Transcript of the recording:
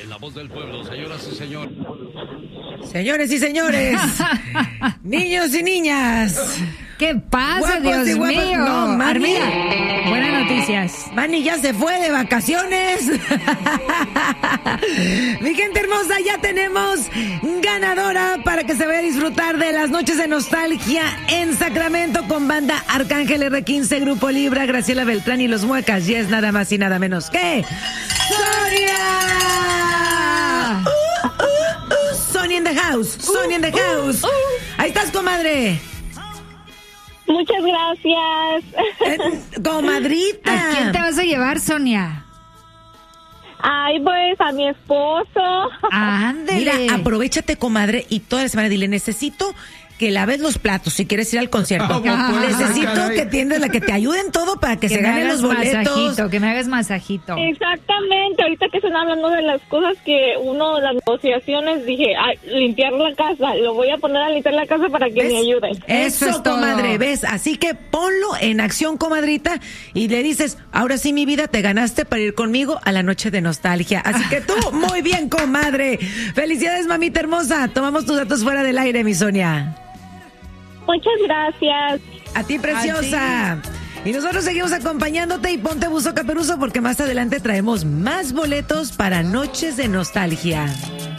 la voz del pueblo, señoras y señores. Señores y señores, niños y niñas. ¿Qué pasa, Guapos Dios y guapas. mío? No, Manny. Armida, buenas noticias. Manny ya se fue de vacaciones. Mi gente hermosa, ya tenemos ganadora para que se vaya a disfrutar de las noches de nostalgia en Sacramento con banda Arcángel R15, Grupo Libra, Graciela Beltrán y Los Muecas. Y es nada más y nada menos que ¡Sonia! Sonia in the house, Sonia in the house. Ahí estás, comadre. Muchas gracias. Comadrita. ¿A quién te vas a llevar, Sonia? Ay, pues a mi esposo. Ándele. Mira, aprovechate, comadre, y toda la semana dile, necesito que laves los platos si quieres ir al concierto. Necesito que que te ayuden todo para que se ganen los boletos. Que me hagas masajito. Exactamente, ahorita que están hablando de las cosas que las negociaciones, dije, limpiar la casa, lo voy a poner a limpiar la casa para que ¿Ves? me ayuden. Eso es todo, comadre, ¿ves? Así que ponlo en acción, comadrita, y le dices, ahora sí, mi vida, te ganaste para ir conmigo a la noche de nostalgia. Así que tú, muy bien, comadre. Felicidades, mamita hermosa. Tomamos tus datos fuera del aire, mi Sonia. Muchas gracias. A ti, preciosa. Y nosotros seguimos acompañándote y ponte buzo caperuso porque más adelante traemos más boletos para noches de nostalgia.